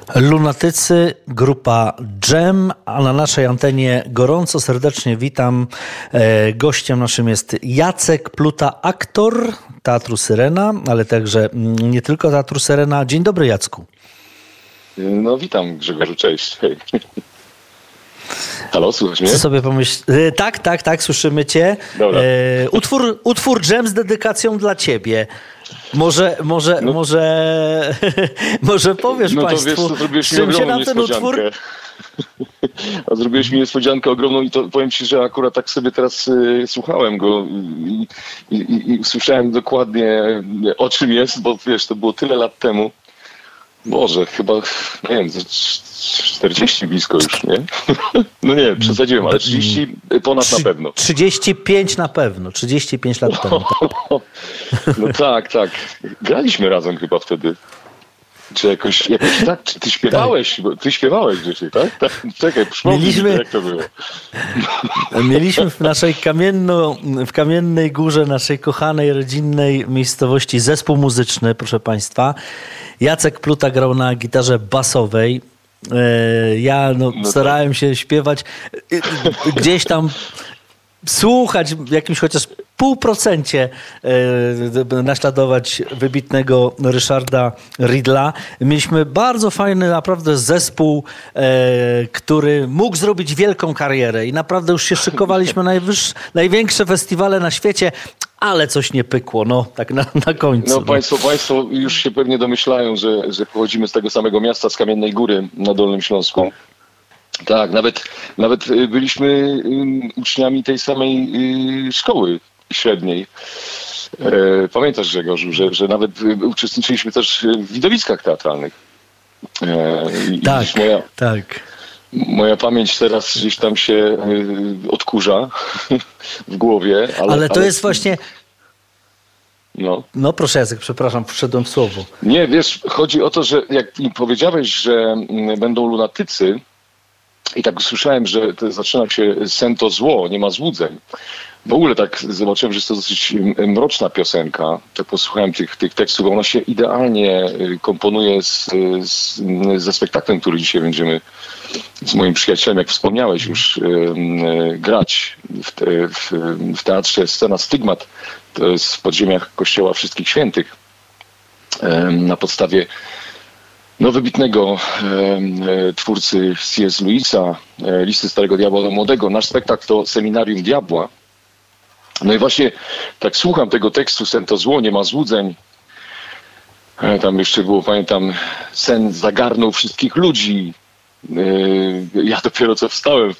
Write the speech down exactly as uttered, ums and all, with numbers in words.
Lunatycy, grupa Dżem, a na naszej antenie gorąco, serdecznie witam. E, gościem naszym jest Jacek Pluta, aktor Teatru Syrena, ale także nie tylko Teatru Syrena. Dzień dobry, Jacku. No witam, Grzegorzu, cześć. Hej. Halo, słuchasz mnie? Co sobie pomyśl... E, tak, tak, tak, słyszymy cię. Dobra. E, utwór, utwór Dżem z dedykacją dla ciebie. Może, może, no, może, może powiesz no państwu, to wiesz, to zrobiłeś z czym się na ten utwór... A zrobiłeś mi niespodziankę ogromną i to powiem ci, że akurat tak sobie teraz y, słuchałem go i, i, i, i usłyszałem dokładnie, o czym jest, bo wiesz, to było tyle lat temu. Boże, chyba, nie wiem, czterdzieści blisko już, nie? No nie, przesadziłem, ale trzydzieści ponad na pewno. trzydzieści pięć na pewno, trzydzieści pięć lat temu. No, no tak, tak. Graliśmy razem chyba wtedy. Czy jakoś, jakoś tak, czy ty śpiewałeś, tak. Ty śpiewałeś dzisiaj, tak? tak? Czekaj, przypomnij Mieliśmy, mi, jak to było. Mieliśmy w naszej kamienno, w Kamiennej Górze, naszej kochanej, rodzinnej miejscowości zespół muzyczny, proszę państwa. Jacek Pluta grał na gitarze basowej. Ja no, no starałem tak. się śpiewać gdzieś tam, słuchać w jakimś chociaż pół procencie e, naśladować wybitnego Ryszarda Riddla. Mieliśmy bardzo fajny naprawdę zespół, e, który mógł zrobić wielką karierę i naprawdę już się szykowaliśmy najwyższe, największe festiwale na świecie, ale coś nie pykło, no tak na, na końcu. No, no. Państwo, państwo już się pewnie domyślają, że, że pochodzimy z tego samego miasta, z Kamiennej Góry na Dolnym Śląsku. Tak, nawet, nawet byliśmy uczniami tej samej szkoły średniej. Pamiętasz, Grzegorzu, że, że nawet uczestniczyliśmy też w widowiskach teatralnych. I tak, moja, tak. Moja pamięć teraz gdzieś tam się odkurza w głowie. Ale, ale to ale... jest właśnie... No. no proszę, Jacek, przepraszam, wszedłem w słowo. Nie, wiesz, chodzi o to, że jak mi powiedziałeś, że będą lunatycy, i tak usłyszałem, że to zaczyna się sen to zło, nie ma złudzeń. W ogóle tak zobaczyłem, że jest to dosyć mroczna piosenka. Tak posłuchałem tych, tych tekstów, bo ona się idealnie komponuje z, z, ze spektaklem, który dzisiaj będziemy z moim przyjacielem, jak wspomniałeś już, grać w, te, w, w teatrze Scena Stygmat. To jest w podziemiach Kościoła Wszystkich Świętych. Na podstawie no, wybitnego e, twórcy C S. Lewisa, e, Listy Starego Diabła do Młodego. Nasz spektakl to Seminarium Diabła. No i właśnie tak słucham tego tekstu, sen to zło, nie ma złudzeń. E, tam jeszcze było, pamiętam, sen zagarnął wszystkich ludzi. E, ja dopiero co wstałem